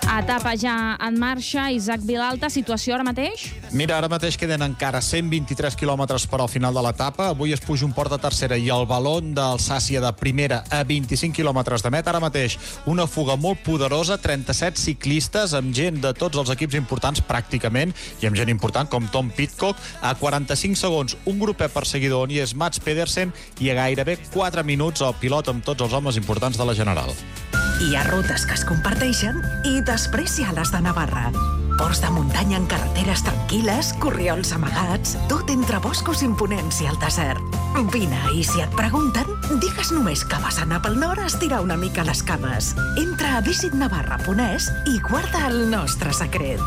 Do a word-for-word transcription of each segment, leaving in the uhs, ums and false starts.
Etapa ja en marxa. Isaac Vilalta, situació ara mateix? Mira, ara mateix queden encara cent vint-i-tres quilòmetres per al final de l'etapa. Avui es puja un port de tercera i el balón d'Alsàcia de primera a vint-i-cinc quilòmetres de meta. Ara mateix una fuga molt poderosa, trenta-set ciclistes amb gent de tots els equips importants pràcticament, i amb gent important com Tom Pidcock. A quaranta-cinc segons un grupet perseguidor on hi és Mats Pedersen, i a gairebé quatre minuts el pilot amb tots els homes importants de la General. Hi ha rutes que es comparteixen i després hi ha les de Navarra. Ports de muntanya en carreteres tranquil·les, corriols amagats, tot entre boscos imponents i el desert. Vine, i si et pregunten, digues només que vas anar pel nord a estirar una mica les cames. Entra a visit navarra punt es i guarda el nostre secret.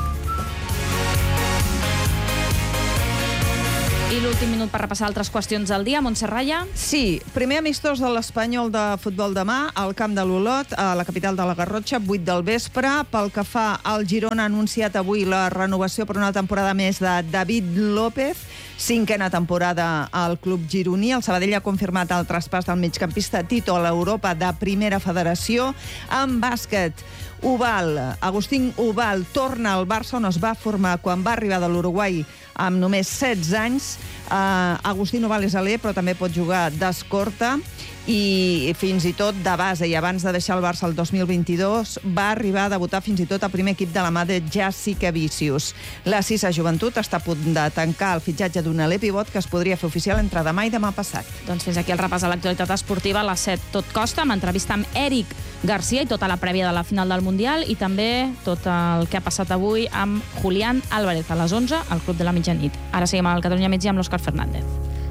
I l'últim minut per repassar altres qüestions del dia. Montse Raya? Sí, primer amistós de l'Espanyol de futbol demà al camp de l'Olot, a la capital de la Garrotxa, vuit del vespre. Pel que fa al Girona, ha anunciat avui la renovació per una temporada més de David López, cinquena temporada al club gironí. El Sabadell ha confirmat el traspàs del migcampista Tito a l'Europa de Primera Federació. En bàsquet, Ubal, Agustín Ubal torna al Barça, on es va formar quan va arribar de l'Uruguai amb només setze anys. Uh, Agustín Ubal és alè, però també pot jugar d'escorta i fins i tot de base, i abans de deixar el Barça el dos mil vint-i-dos va arribar a debutar fins i tot a primer equip de la mà de Jessica Vicius. La Sisa Joventut està a punt de tancar el fitxatge d'un alè pivot que es podria fer oficial entre demà i demà passat. Doncs fins aquí el repàs a l'actualitat esportiva a les set tot costa, amb entrevista amb Eric Garcia i tota la prèvia de la final del Mundial, i també tot el que ha passat avui amb Julián Álvarez a les onze al Club de la Mitjanit. Ara seguim al Catalunya Migdia amb l'Òscar Fernández.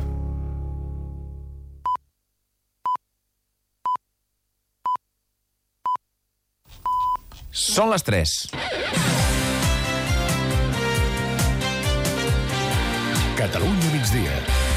Són les tres. Catalunya migdia.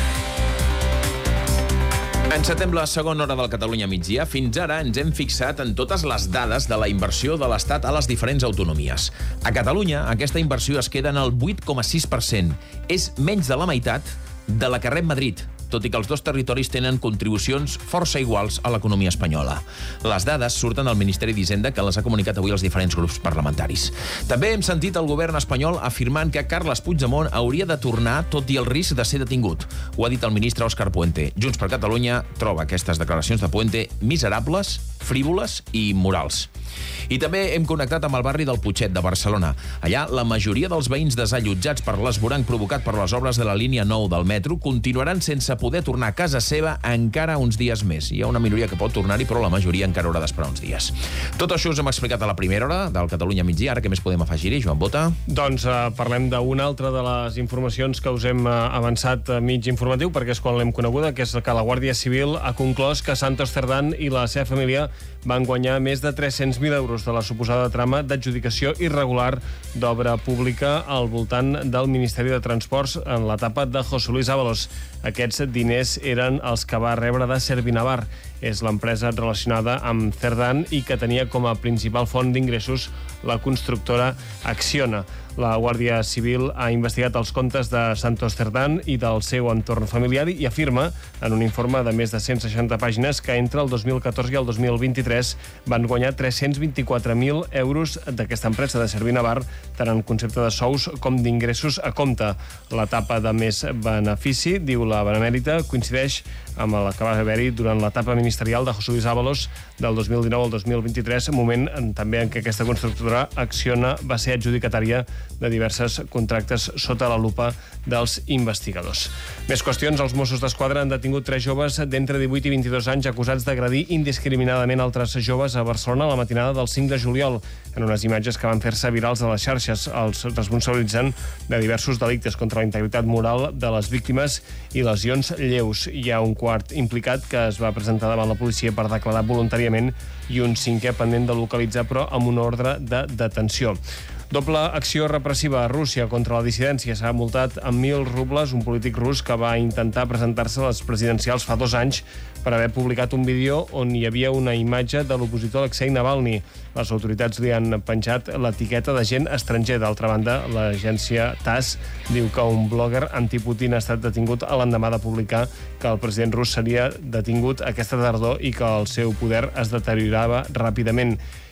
Encetem la segona hora del Catalunya migdia. Fins ara ens hem fixat en totes les dades de la inversió de l'Estat a les diferents autonomies. A Catalunya, aquesta inversió es queda en el vuit coma sis per cent. És menys de la meitat de la que rep Madrid, tot i que els dos territoris tenen contribucions força iguals a l'economia espanyola. Les dades surten del Ministeri d'Hisenda, que les ha comunicat avui als diferents grups parlamentaris. També hem sentit el govern espanyol afirmant que Carles Puigdemont hauria de tornar tot i el risc de ser detingut. Ho ha dit el ministre Òscar Puente. Junts per Catalunya troba aquestes declaracions de Puente miserables, frívoles i immorals. I també hem connectat amb el barri del Putxet de Barcelona. Allà, la majoria dels veïns desallotjats per l'esvoranc provocat per les obres de la línia nou del metro continuaran sense poder tornar a casa seva encara uns dies més. Hi ha una minoria que pot tornar-hi, però la majoria encara haurà d'esperar uns dies. Tot això us hem explicat a la primera hora del Catalunya migdia. Ara què més podem afegir-hi, Joan Bota? Doncs uh, parlem d'una altra de les informacions que us hem uh, avançat a mig informatiu, perquè és quan l'hem coneguda, que és que la Guàrdia Civil ha conclòs que Santos Cerdán i la seva família van guanyar més de tres-cents mil euros de la suposada trama d'adjudicació irregular d'obra pública al voltant del Ministeri de Transports en l'etapa de José Luis Ábalos. Aquests diners eren els que va rebre de Servinavar. És l'empresa relacionada amb Cerdán i que tenia com a principal font d'ingressos la constructora Acciona. La Guàrdia Civil ha investigat els comptes de Santos Cerdán i del seu entorn familiar i afirma, en un informe de més de cent seixanta pàgines, que entre el dos mil catorze i el dos mil vint-i-tres van guanyar tres-cents vint-i-quatre mil euros d'aquesta empresa de Servinavar, tant en concepte de sous com d'ingressos a compte. L'etapa de més benefici, diu la Benemèrita, coincideix amb la que va haver-hi durant l'etapa ministerial de José Luis Ábalos del dos mil dinou al dos mil vint-i-tres, moment en, també en què aquesta constructora Acciona va ser adjudicatària de diverses contractes sota la lupa dels investigadors. Més qüestions. Els Mossos d'Esquadra han detingut tres joves d'entre divuit i vint-i-dos anys acusats d'agredir indiscriminadament altres joves a Barcelona la matinada del cinc de juliol. En unes imatges que van fer-se virals a les xarxes, els responsabilitzen de diversos delictes contra la integritat moral de les víctimes i lesions lleus. Hi ha un quart implicat que es va presentar davant la policia per declarar voluntàriament i un cinquè pendent de localitzar, però amb una ordre de detenció. Doble acció repressiva a Rússia contra la dissidència. S'ha multat amb mil rubles un polític rus que va intentar presentar-se a les presidencials fa dos anys per haver publicat un vídeo on hi havia una imatge de l'opositor Alexei Navalny. Les autoritats li han penjat l'etiqueta de gent estranger. D'altra banda, l'agència T A S diu que un blogger antiputin ha estat detingut a l'endemà de publicar que el president rus seria detingut aquesta tardor i que el seu poder es deteriorava ràpidament.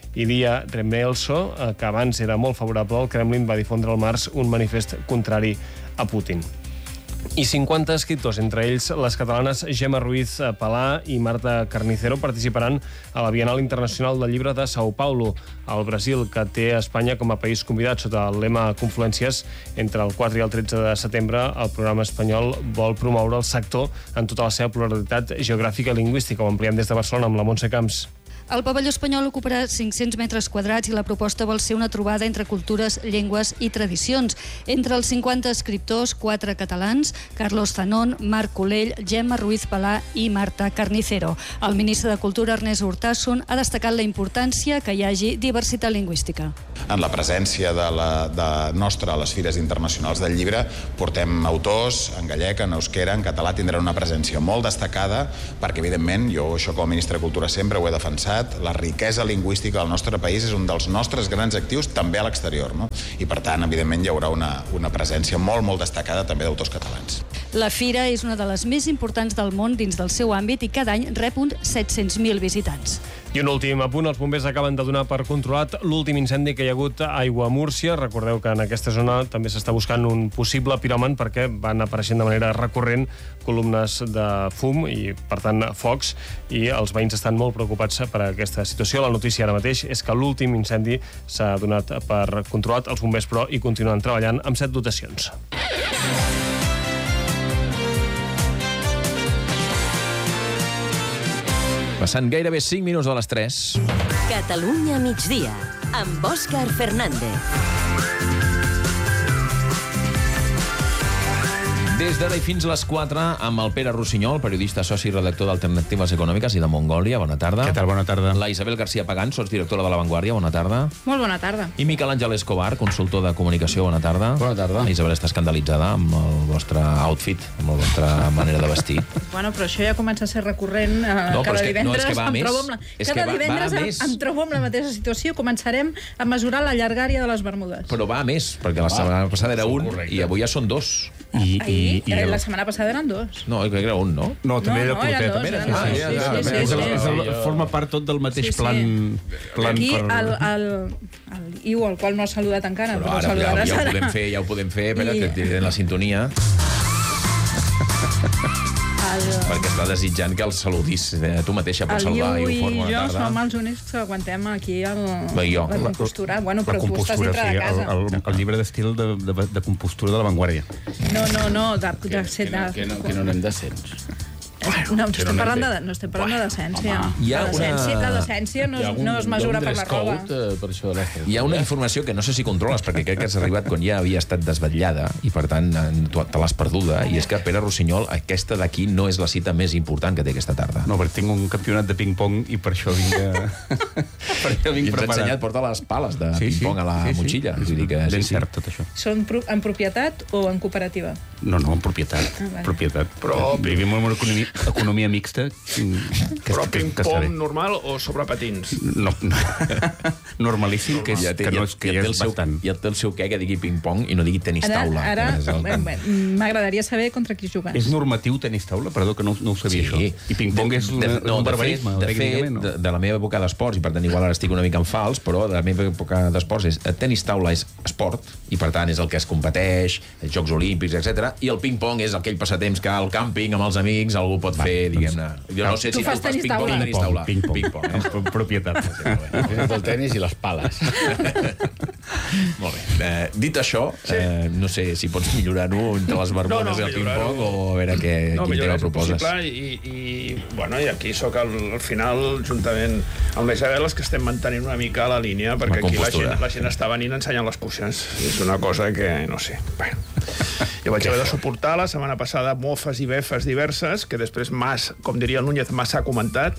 Ilia Remelso, que abans era molt favorable al Kremlin, va difondre al març un manifest contrari a Putin. I cinquanta escriptors, entre ells les catalanes Gemma Ruiz Palà i Marta Carnicero, participaran a la Bienal Internacional del Llibre de Sao Paulo, al Brasil, que té Espanya com a país convidat sota el lema Confluències. Entre el quatre i el tretze de setembre, el programa espanyol vol promoure el sector en tota la seva pluralitat geogràfica i lingüística. Ho ampliem des de Barcelona amb la Montse Camps. El pavelló espanyol ocuparà cinc-cents metres quadrats i la proposta vol ser una trobada entre cultures, llengües i tradicions. Entre els cinquanta escriptors, quatre catalans, Carlos Zanón, Marc Colell, Gemma Ruiz Palà i Marta Carnicero. El ministre de Cultura, Ernest Urtasun, ha destacat la importància que hi hagi diversitat lingüística. En la presència de la de nostra a les fires internacionals del llibre portem autors en gallec, en euskera, en català, tindran una presència molt destacada perquè, evidentment, jo això com a ministre de Cultura sempre ho he defensat, la riquesa lingüística del nostre país és un dels nostres grans actius també a l'exterior, no? I per tant, evidentment, hi haurà una, una presència molt, molt destacada també d'autors catalans. La fira és una de les més importants del món dins del seu àmbit i cada any rep uns set-cents mil visitants. I un últim apunt, els bombers acaben de donar per controlat l'últim incendi que hi ha hagut a Aiguamúrcia. Recordeu que en aquesta zona també s'està buscant un possible piròman perquè van apareixent de manera recurrent columnes de fum i, per tant, focs, i els veïns estan molt preocupats per aquesta situació. La notícia ara mateix és que l'últim incendi s'ha donat per controlat. Els bombers, però, hi continuen treballant amb set dotacions. Passant gairebé cinc minuts de les tres. Catalunya migdia, amb Òscar Fernández. Des d'ara i fins a les quatre, amb el Pere Rossinyol, periodista, soci i redactor d'Alternatives Econòmiques i de Mongòlia. Bona tarda. Què tal? Bona tarda. La Isabel García Pagán, sotsdirectora de La Vanguardia. Bona tarda. Molt bona tarda. I Miquel Àngel Escobar, consultor de comunicació. Bona tarda. Bona tarda. La Isabel està escandalitzada amb el vostre outfit, amb la vostra manera de vestir. Bueno, però això ja comença a ser recurrent. Eh, No, però cada és que- no, és divendres que va em més. trobo amb la... És Cada que va- divendres va em, més. em trobo amb la mateixa situació. Començarem a mesurar la llargària de les Bermudes. Però va a més, perquè la setmana passada era un i avui ja són dos. I, Ahir, i, i eh, el... la setmana passada eren dos. No, crec que era un, no? No, també No, era no, eren curtet. dos, eren Ah, dos. ja, Sí, ja, sí, ja, sí, És el, sí, és el, sí. forma part tot del mateix Sí, sí. plan... plan Aquí, per... el, el, el Iu, el qual no ha saludat encara, Però però, ara ja, saludaràs ja ho ara. podem fer, ja ho podem fer. Espera, I- que et diré la sintonia. El, Perquè està desitjant que el saludis. Eh, tu mateixa pots el saludar. Iu I i ho fort, bona jo tarda. som els únics que aguantem aquí el, Bé, jo. la compostura. Bueno, però la tu estàs compostura, dintre sí, de casa. el, el, el llibre d'estil de, de, de compostura de La Vanguardia. No, no, no, de, de, de, de, Que no, que no anem de cens. No, estem parlant de, no estem parlant de decència. Hi ha La decència, una- la decència no, es- no es mesura per la roba. Eh, per això de Hi ha una informació que no sé si controles, perquè crec que has arribat quan ja havia estat desvetllada, i per tant eh, tu te l'has perduda, i és que, Pere Rossinyol, aquesta d'aquí no és la cita més important que té aquesta tarda. No, perquè tinc un campionat de ping-pong i per això vinc, a... per això I vinc ens ha preparat. ensenyat, porta les pales de Sí, sí, ping-pong a la sí, sí. motxilla. Vull dir que, Ben sí, sí. cert, tot això. Són pro- en propietat o en cooperativa? No, no, en propietat. Ah, vale. propietat. Però... Vivim en una economia, economia mixta. Que, Però que, que està ping-pong bé. normal o sobre patins? No, no. Normalíssim, que, és, Ja té, que, no ja, és, que ja, ja té el és seu, bastant. ja té el seu què que digui ping-pong i no digui tenis Ara, taula. ara que és el... eh, m'agradaria saber contra qui jugues. És normatiu tenis taula? Perdó, que no, no ho sabia, Sí. això. I ping-pong és, una, de, és no, un de fet, barbarisme, de, fet tècnicament, no? de, de la meva època d'esports, i per tant igual ara estic una mica en fals, però de la meva època d'esports és eh, tenis taula és esport, i per tant és el que es competeix, els Jocs Olímpics, etcètera. I el ping-pong és aquell passatemps que al càmping amb els amics algú pot Va, fer, doncs, diguem-ne. Jo no sé Tu si fas tu fas tenis ping-pong taula. o tenis taula. Ping-pong, Ping-pong, no? ping-pong. Propietat. El tenis i les pales. Molt bé. Eh, dit això, eh, no sé si pots millorar-ho entre les bermudes No, no, i el millorar-ho. ping-pong o a veure què, No, quin millor tema és proposes. possible i, i, bueno, i aquí sóc al, al final, juntament amb la Isabel, els que estem mantenint una mica la línia, perquè La aquí la compostura. gent, la gent està venint ensenyant les cuixes. És una cosa que, no sé, bueno. Jo vaig haver de suportar la setmana passada mofes i befes diverses, que després Mas, com diria el Núñez, Mas ha comentat,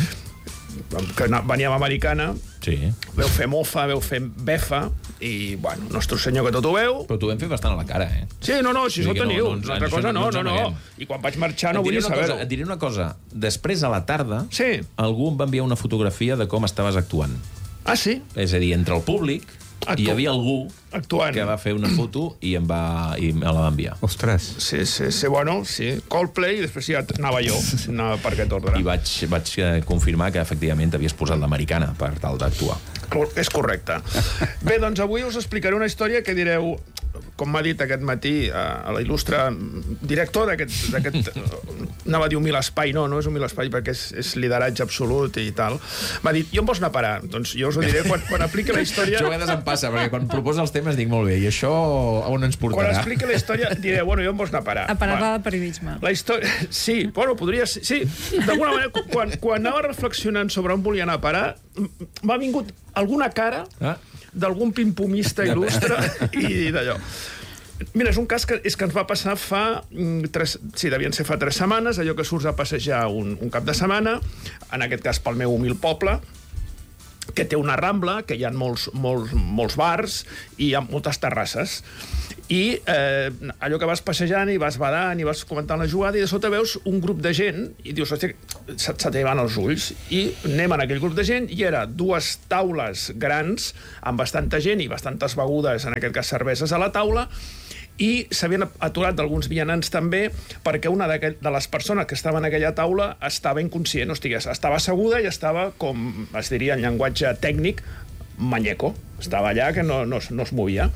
que na- veníem a Americana, Sí. veu fer mofa, veu fer befa, i, bueno, nostre senyor que tot ho veu. Però t'ho vam fer bastant a la cara, eh? Sí, no, no, si Vull això dir que no- teniu. no No, ens- Una altra això cosa, no no, ens no, no. amaguem. I quan vaig marxar no Et diré volia una cosa, saber-ho. et diré una cosa. Després, a la tarda, Sí. algú em va enviar una fotografia de com estaves actuant. Ah, sí? És a dir, entre el públic Actu- hi havia algú Actuant. que va fer una foto i em va i me la va enviar. Ostres. Sí, sí, sí, bueno, sí. Coldplay, i després ja anava jo, anava per aquest ordre. I vaig, vaig eh, confirmar que efectivament t'havies posat l'americana per tal d'actuar. És correcte. Bé, doncs avui us explicaré una història que direu, com m'ha dit aquest matí a la il·lustre director d'aquest... Anava a dir humil espai, no, no és humil espai perquè és, és lideratge absolut i tal. M'ha dit, i on vols anar a parar? Doncs jo us ho diré quan, quan apliqui la història... Això a vegades em passa, perquè quan proposa els temes dic molt bé, i això on ens portarà? Quan expliqui la història diré, bueno, i on vols anar a parar? A parar de periodisme. La història... Sí, bueno, podria ser... Sí, d'alguna manera, quan, quan anava reflexionant sobre on volia anar a parar, m'ha vingut alguna cara ah. d'algun pimpomista il·lustre i d'allò. Mira, és un cas que, és que ens va passar fa... Tres, sí, devien ser fa tres setmanes, allò que surts a passejar un, un cap de setmana, en aquest cas pel meu humil poble, que té una rambla, que hi ha molts, molts, molts bars i hi ha moltes terrasses. I eh, allò que vas passejant i vas badant i vas comentant la jugada i de sota veus un grup de gent i dius, hòstia, se, se t'hi van els ulls. I anem en aquell grup de gent i era dues taules grans amb bastanta gent i bastantes begudes, en aquest cas cerveses a la taula, i s'havien aturat d'alguns vianants també perquè una de les persones que estava en aquella taula estava inconscient, o sigui, estava asseguda i estava, com es diria en llenguatge tècnic, manyeco. Estava allà que no, no, no es movia.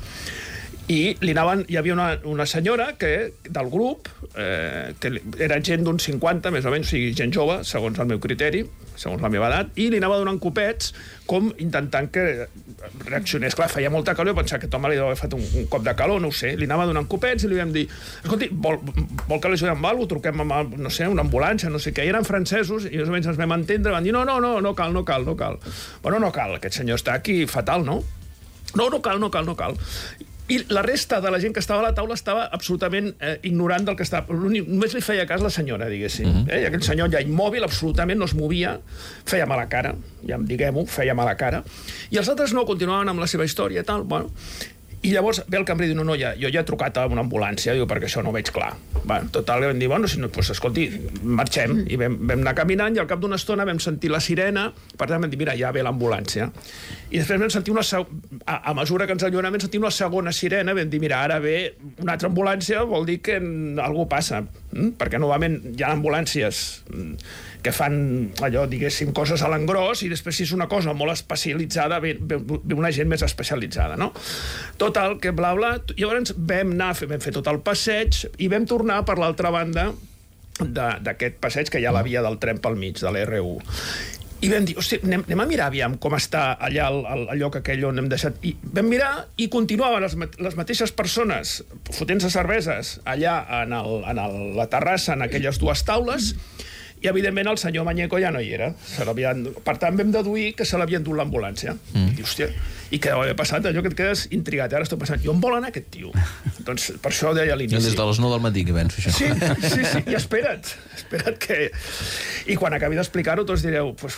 I li anaven, hi havia una, una senyora que, del grup, eh, que era gent d'uns cinquanta, més o menys, o sigui, gent jove, segons el meu criteri, segons la meva edat, i li anava donant copets com intentant que reaccionés. Clar, feia molta calor, jo pensava que Tom li havia fet un, un cop de calor, no ho sé. Li anava donant copets i li vam dir, escolti, vol, vol que l'ajudem amb alguna cosa? Truquem amb, no sé, una ambulància, no sé què. I eren francesos, i més o menys ens vam entendre, van dir, no, no, no, no cal, no cal, no cal. Bueno, no cal, aquest senyor està aquí fatal, no? No, no cal, no cal, no cal. I la resta de la gent que estava a la taula estava absolutament eh, ignorant del que estava... Només li feia cas la senyora, diguéssim. Uh -huh. eh? I aquell senyor ja immòbil, absolutament, no es movia, feia mala cara, ja diguem-ho, feia mala cara. I els altres no, continuaven amb la seva història i tal, bueno... I llavors ve el cambrer i diu, no, no, ja, jo ja he trucat a una ambulància, diu, perquè això no ho veig clar. Va, total, vam dir, bueno, si no, pues, escolti, marxem. I vam, vam anar caminant i al cap d'una estona vam sentir la sirena, per tant vam dir, mira, ja ve l'ambulància. I després vam sentir una... A, a mesura que ens allunyàvem vam sentir una segona sirena, vam dir, mira, ara ve una altra ambulància, vol dir que alguna passa. Mm? Perquè normalment hi ha ambulàncies que fan, allò, diguéssim, coses a l'engròs i després si és una cosa molt especialitzada ve, ve, ve una gent més especialitzada, no? Total, que bla, bla... Llavors vam anar, vam fer tot el passeig i vam tornar per l'altra banda d'aquest passeig que hi ha la via del tren pel mig, de l'R u. I vam dir, hosti, anem, anem a mirar aviam com està allà el, el, el lloc aquell on hem deixat. I vam mirar i continuaven les, les mateixes persones fotent-se cerveses allà en, el, en el, la terrassa, en aquelles dues taules, i evidentment el senyor Manyeco ja no hi era. Se per tant vam deduir que se l'havien dut l'ambulància. Mm. I, hòstia, i què deu haver passat? Allò que et quedes intrigat. Ara estic pensant, i on vol anar aquest tio? Doncs per això ho deia a l'inici. Des de les nou del matí que penso això. Sí, sí, sí, i espera't. Espera't que... I quan acabi d'explicar-ho tots direu... Pues...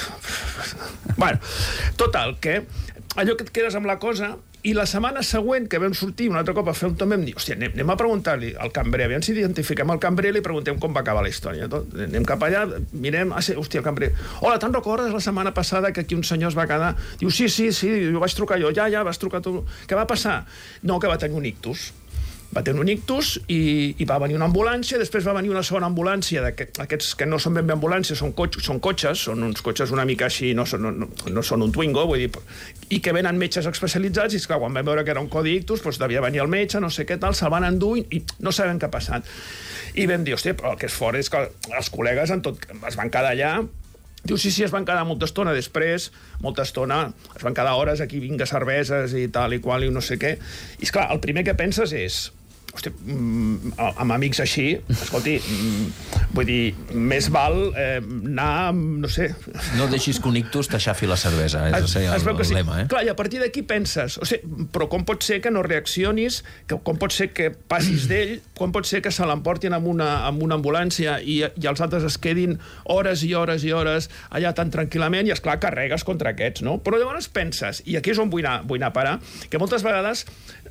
Bueno, total, que allò que et quedes amb la cosa... I la setmana següent, que vam sortir un altre cop a fer un tom, vam dir, hòstia, anem, anem a preguntar-li al cambrer, aviam si identifiquem el cambrer i li preguntem com va acabar la història. Tot, anem cap allà, mirem, ah, sí, hòstia, el cambrer, hola, te'n recordes la setmana passada que aquí un senyor es va quedar? Diu, sí, sí, sí, jo vaig trucar jo, ja, ja, vas trucar tu. Què va passar? No, que va tenir un ictus. Va tenir un ictus i, i va venir una ambulància, després va venir una segona ambulància, aquests que no són ben bé ambulàncies, són, cotx, són cotxes, són uns cotxes una mica així, no són, no, no són un Twingo, vull dir, i que venen metges especialitzats, i esclar, quan vam veure que era un codi ictus, doncs devia venir el metge, no sé què tal, se'l van endur i, i no sabem què ha passat. I vam dir, hòstia, però el que és fort és que els col·legues en tot, es van quedar allà. Diu, sí, sí, es van quedar molta estona després, molta estona, es van quedar hores aquí, vinga, cerveses i tal i qual, i no sé què. I esclar, el primer que penses és, hòstia, amb amics així, escolti, vull dir, més val eh, anar, no sé... No deixis que un ictus t'aixafi la cervesa, és es, el, el, el sí. lema, eh? Clar, i a partir d'aquí penses, o sigui, però com pot ser que no reaccionis, que, com pot ser que passis d'ell, com pot ser que se l'emportin amb una, amb una ambulància i, i els altres es quedin hores i hores i hores allà tan tranquil·lament i, esclar, carregues contra aquests, no? Però llavors penses, i aquí és on vull anar, vull anar a parar, que moltes vegades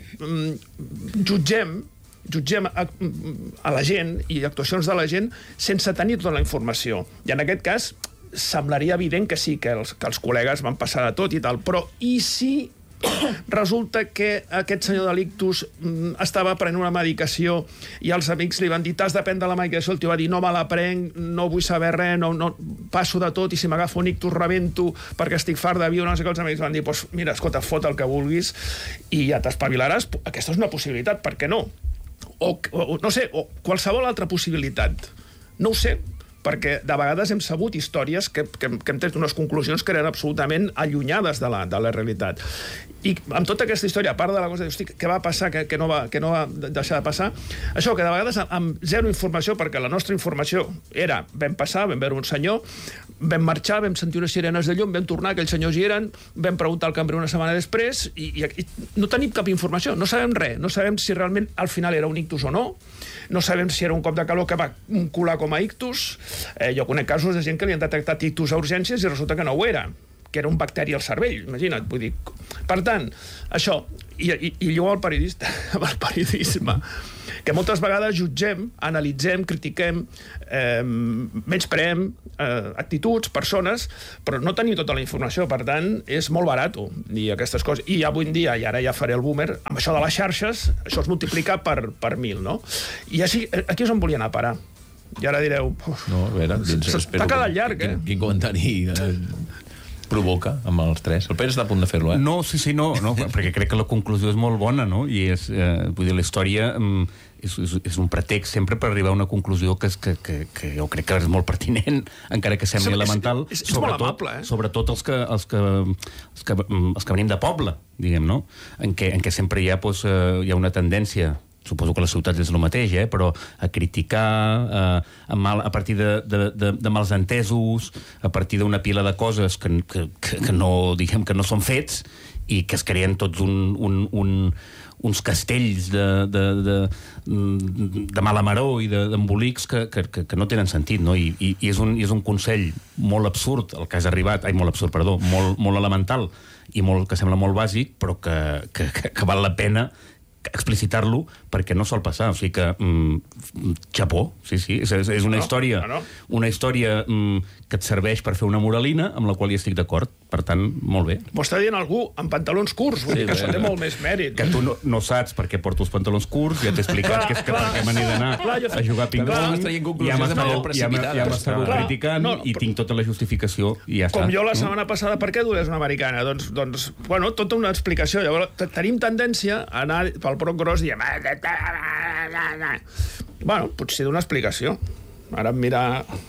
jutgem jutgem a, a la gent i actuacions de la gent sense tenir tota la informació. I en aquest cas semblaria evident que sí, que els, que els col·legues van passar de tot i tal, però i si Resulta que aquest senyor de l'ictus estava prenent una medicació i els amics li van dir, t'has de prendre la medicació, el tio va dir, no me la prenc, no vull saber res, no, no, passo de tot i si m'agafa un ictus rebento perquè estic fart de viure, no sé què, els amics van dir, pues, mira, escolta, fot el que vulguis i ja t'espavilaràs. Aquesta és una possibilitat, per què no? O, o no sé, o qualsevol altra possibilitat. No ho sé, perquè de vegades hem sabut històries que, que, que hem tret unes conclusions que eren absolutament allunyades de la, de la realitat. I amb tota aquesta història, a part de la cosa de hosti, què va passar, que, que, no va, que no va deixar de passar, això que de vegades amb zero informació, perquè la nostra informació era, vam passar, vam veure un senyor, vam marxar, vam sentir unes sirenes de llum, vam tornar, aquells senyors hi eren, vam preguntar al cambrer una setmana després, i, i, i no tenim cap informació, no sabem res, no sabem si realment al final era un ictus o no, no sabem si era un cop de calor que va colar com a ictus. Eh, jo conec casos de gent que li han detectat ictus a urgències i resulta que no ho era, que era un bacteri al cervell, imagina't, vull dir. Per tant, això, i, i, i lligo al periodista, amb el periodisme, que moltes vegades jutgem, analitzem, critiquem, eh, menyspreem eh, actituds, persones, però no tenim tota la informació, per tant, és molt barat dir aquestes coses. I avui en dia, i ara ja faré el boomer, amb això de les xarxes, això es multiplica per, per mil, no? I així, aquí és on volia anar a parar. I ara direu... No, a veure, s'ha quedat llarg, eh? Quin, quin comentari eh, provoca amb els tres. El Pere està a punt de fer-lo, eh? No, sí, sí, no, no perquè crec que la conclusió és molt bona, no? I és, eh, vull dir, la història um, és, és, és un pretext sempre per arribar a una conclusió que, és, que, que, que jo crec que és molt pertinent, encara que sembli és, elemental. És, és, és molt amable, eh? Sobretot els que, els, que, els, que, els que venim de poble, diguem, no? En què, en què sempre hi ha, doncs, uh, hi ha una tendència, suposo que a les ciutats és el mateix, eh? Però a criticar, eh, a, mal, a partir de, de, de, de mals entesos, a partir d'una pila de coses que, que, que, no, diguem, que no són fets i que es creen tots un, un, un, uns castells de, de, de, de mala maror i d'embolics que, que, que no tenen sentit, no? I, i, i, és un, i és un consell molt absurd, el que has arribat, ai, molt absurd, perdó, molt, molt elemental i molt, que sembla molt bàsic, però que, que, que, que val la pena explicitar-lo perquè no sol passar, o sigui que mm, xapó, sí, sí, és, és una no, història no, no. una història mm, que et serveix per fer una moralina amb la qual hi estic d'acord, per tant, molt bé. M'ho està dient algú amb pantalons curts, vull sí, dir que això té molt més mèrit. Que tu no, no saps per què porto els pantalons curts, ja t'he explicat que és que perquè me n'he d'anar a jugar a ping-pong, ja m'estava criticant no, i tinc tota la justificació i ja com està. Jo la setmana passada, per què dues una americana? Doncs, doncs bueno, tota una explicació. Llavors, tenim tendència a anar pel broc gros i diem... Bueno, potser d'una explicació. Ara em mira...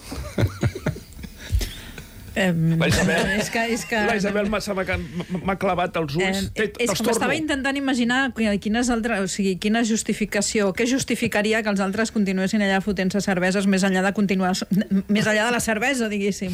Um, la Isabel, és que, és que... la Isabel m'ha clavat els ulls. Eh, és que m'estava intentant imaginar quina, és altra, o sigui, quina justificació, què justificaria que els altres continuessin allà fotent-se cerveses més enllà de continuar, més enllà de la cervesa, diguéssim.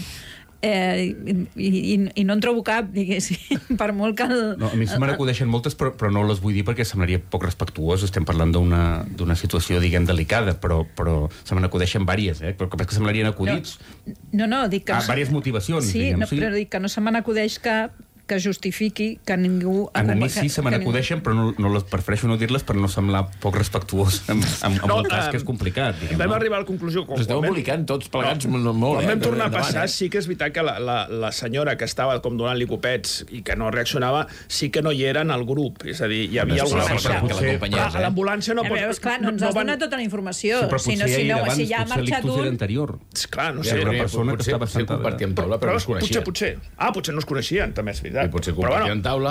Eh, i, i, i no en trobo cap, diguéssim, per molt que... El... No, a mi se me n'acudeixen moltes, però, però no les vull dir perquè semblaria poc respectuós. Estem parlant d'una situació, diguem, delicada, però, però se me n'acudeixen vàries, eh? Però capaz que semblarien acudits. No, no, no dic que... Ah, vàries motivacions, sí, diguem. No, sí, però dic que no se me n'acudeix cap que justifiqui que ningú... A mi sí se me n'acudeixen, però no, no les, prefereixo no dir-les per no semblar poc respectuós en, en, en no, un cas que és complicat. Diguem, vam no? arribar a la conclusió... Us esteu embolicant tots plegats no, molt. Quan eh, vam tornar a passar, eh? sí que és veritat que la, la, la senyora que estava com donant-li copets i que no reaccionava, sí que no hi era en el grup. És a dir, hi havia alguna persona que l'acompanyés. A l'ambulància no pot... Veus, clar, no ens has donat tota la informació. Sí, però potser si no, si no, abans, si ja ha marxat un... anterior. Clar, no sé. Una persona que estava sentada. Compartíem taula, però no es coneixien. Potser, potser. Ah, potser no es coneixien, també és veritat. Potser compartien taula,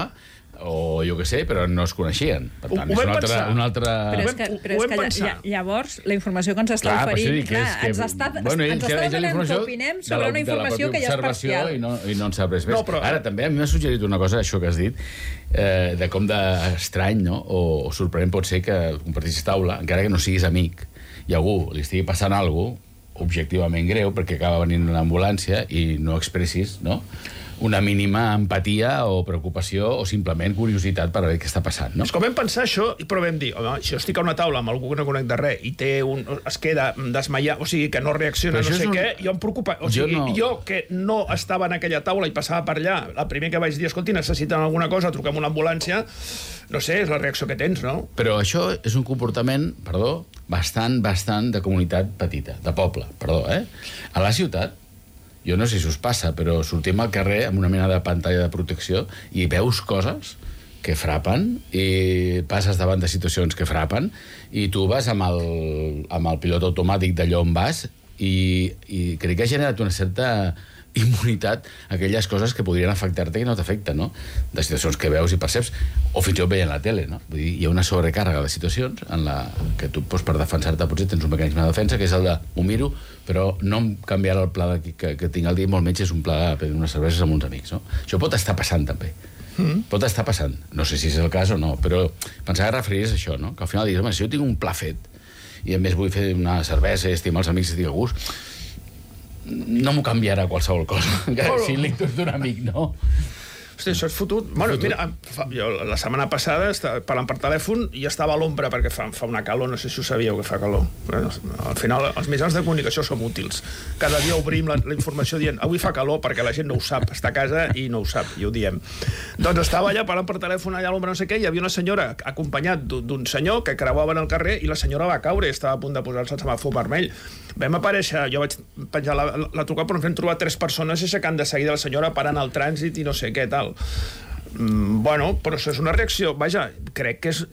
o jo què sé, però no es coneixien. Per tant, ho, ho és una altra, una altra... Però és que, però és que llavors la informació que ens està clar, oferint clar, que, ens està, bueno, ens està demanant que opinem sobre una informació que ja és parcial. I no, i no en sap res més. No, però... Ara, també a mi m'ha suggerit una cosa, això que has dit, eh, de com d'estrany, no? o, o sorprenent pot ser que compartissis taula, encara que no siguis amic, i algú li estigui passant alguna cosa objectivament greu, perquè acaba venint una ambulància i no expressis, no?, una mínima empatia o preocupació o simplement curiositat per veure què està passant, no? És com vam pensar això, però vam dir, home, si jo estic a una taula amb algú que no conec de res i té un, es queda desmaiat, o sigui, que no reacciona, no sé un... què, jo em preocupa. O sigui, jo, no... jo que no estava en aquella taula i passava per allà, el primer que vaig dir, escolti, necessiten alguna cosa, truquem una ambulància, no sé, és la reacció que tens, no? Però això és un comportament, perdó, bastant, bastant de comunitat petita, de poble, perdó, eh? A la ciutat, jo no sé si us passa, però sortim al carrer amb una mena de pantalla de protecció i veus coses que frapen, i passes davant de situacions que frapen, i tu vas amb el, amb el pilot automàtic d'allò on vas, i, i crec que ha generat una certa immunitat a aquelles coses que podrien afectar-te i no t'afecten, no? De situacions que veus i perceps, o fins i tot veient la tele, no? Vull dir, hi ha una sobrecàrrega de situacions en la que tu, doncs, per defensar-te potser tens un mecanisme de defensa, que és el de ho miro, però no em canviarà el pla de, que, que tinc al dia, molt menys és un pla de prendre unes cerveses amb uns amics, no? Això pot estar passant, també. Mm. Pot estar passant. No sé si és el cas o no, però pensava que referiries a això, no? Que al final diguis, home, si jo tinc un pla fet i a més vull fer una cervesa i estimar els amics i estic a gust, no m'ho canviarà qualsevol cosa. Encara que sigui l'ictus d'un amic, no? Hosti, això és fotut. Bueno, mira, fa, jo la setmana passada, estava parlant per telèfon i estava a l'ombra perquè fa, fa una calor, no sé si ho sabíeu que fa calor. Bueno, al final, els mitjans de comunicació som útils. Cada dia obrim la, la informació dient avui fa calor perquè la gent no ho sap, està a casa i no ho sap, i ho diem. Doncs estava allà parlant per telèfon allà a l'ombra no sé què, i hi havia una senyora acompanyat d'un senyor que creuava en el carrer i la senyora va caure i estava a punt de posar-se el semàfor vermell. Vam aparèixer, jo vaig penjar la, la, la trucada, però ens vam trobar tres persones aixecant de seguida la senyora parant al trànsit i no sé què tal. Mm, bueno, però això és una reacció, vaja, crec que és